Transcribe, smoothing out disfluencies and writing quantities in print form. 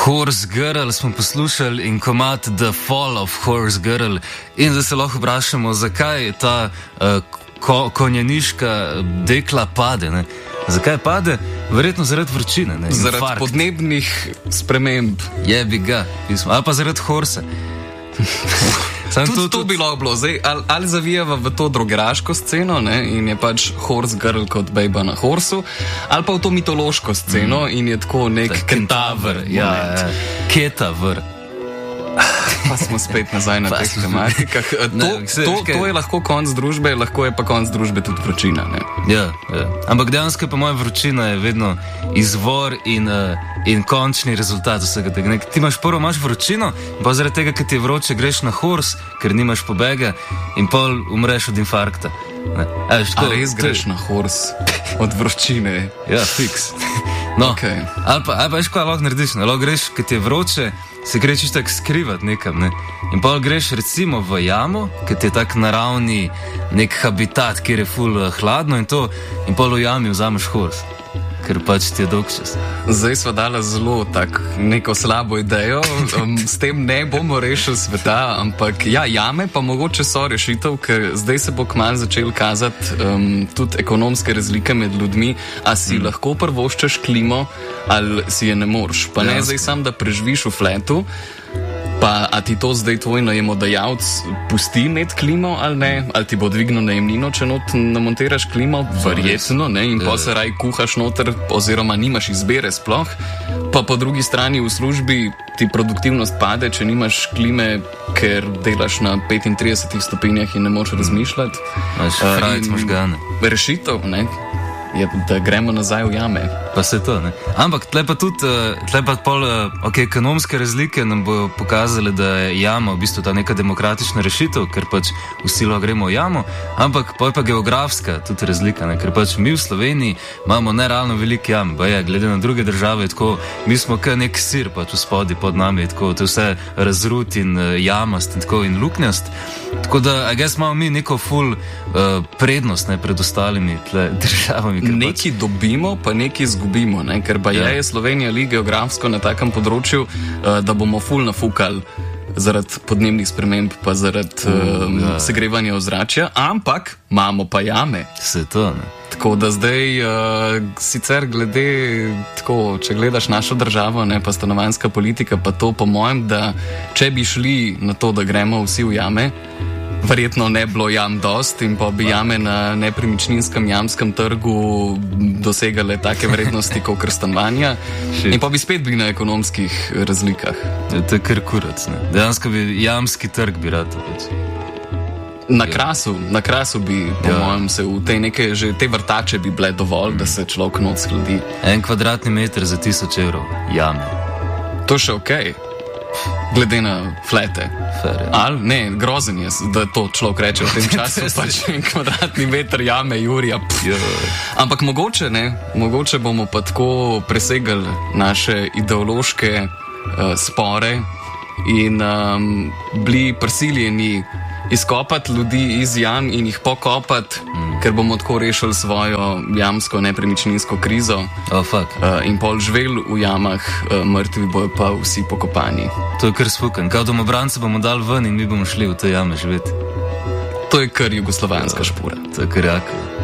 Horse Girl smo poslušali in komad The Fall of Horse Girl in da se lahko vprašamo, zakaj ta konjeniška dekla pade, ne? Zakaj pade? Verjetno zaradi vročine, ne? Zaradi Infarkt. podnebnih sprememb. Jebi ga, ali pa zaradi horse. Tudi to bi lahko bilo. Zdaj, ali zavijava v to drogeraško sceno, ne, in je pač Horse Girl kot bejba na horsu, ali pa v to mitološko sceno in je tako nek kentaver. Ja, ketavr. Pa smo spet nazaj na teh tematikah. To je lahko konc družbe, lahko je pa konc družbe tudi vročina. Ne? Ja. Ampak dejansko pa moja vročina je vedno izvor in končni rezultat vsega tega. Ti imaš prvo vročino, pa zaradi tega, ker ti je vroče, greš na hors, ker nimaš pobega in pol umreš od infarkta. Ali res greš na hors od vročine? Ja, fiks. No, okay. Ali pa veš, kaj lahko narediš? Lahko greš, ker ti je vroče, se greš čisto tako skrivati nekam, ne? In pa greš recimo v jamo, ker ti je tak naravni nek habitat, kjer je ful hladno in to, in pa v jami vzameš hors, ker pač ti je dolg čas. Zdaj sva dala zelo tak neko slabo idejo, s tem ne bomo rešili sveta, ampak ja, jame pa mogoče so rešitev, ker zdaj se bo kmalu začel kazati tudi ekonomske razlike med ljudmi, a si lahko prvoščeš klimo, ali si je ne moreš. Pa ne zdaj sam, da preživiš v fletu, pa a ti to zdaj tvoj najemodajalec pusti imeti klimo ali ne, ali ti bo dvignil najemnino, če not namontiraš klimo, verjetno, ne, in pa se raj kuhaš noter, oziroma nimaš izbere sploh, pa po drugi strani v službi ti produktivnost pade, če nimaš klime, ker delaš na 35 stopinjah in ne moreš razmišljati. Frajc možgane. Rešitev, ne, je, da gremo nazaj v jame. Pa se to, ne. Ampak tle pa tudi, ekonomske razlike nam bojo pokazali, da je jama v bistvu ta neka demokratična rešitev, ker pač vsi lahko gremo v jamo, ampak pa je pa geografska tudi razlika, ne, ker pač mi v Sloveniji imamo nerealno velik jam, glede na druge države, tako, mi smo kar nek sir pač v spodi pod nami, tako, to je vse razrut in jamast in tako in luknjast, tako da, imamo mi neko ful prednost, ne, pred ostalimi tle državami. Neki dobimo, pa neki izgubimo, ne? Ker pa je Slovenija li geografsko na takem področju, da bomo ful nafukali zaradi podnebnih sprememb, pa zaradi segrevanja ozračja, ampak imamo pa jame. Se to, ne? Tako da zdaj, sicer glede, tako, če gledaš našo državo, ne, pa stanovanjska politika, pa to po mojem, da če bi šli na to, da gremo vsi v jame, verjetno ne bilo jam dost in pa bi jame na nepremičninskem jamskem trgu dosegale take vrednosti kot stanovanja in pa bi spet bili na ekonomskih razlikah. To je kar kurac, ne. Dejansko bi jamski trg bi rad. Na krasu bi, po mojem, se v te neke, že te vrtače bi bile dovolj, da se človek noc skladi. 1 kvadratni meter za 1000 evrov jame. To še okej. Glede na flete. Ali ne, grozen je, da to človek reče v tem času, pač 1 kvadratni meter jame, Jurija. Ampak mogoče bomo pa tako presegali naše ideološke spore in bili prisiljeni izkopati ljudi iz jam in jih pokopati, ker bomo tako rešili svojo jamsko nepremičninsko krizo. In pol živeli v jamah, mrtvi bojo pa vsi pokopani. To je kar spukan. Kao domobrance bomo dali ven in mi bomo šli v te jame živeti. To je kar jugoslovanska špura. To je kar jako.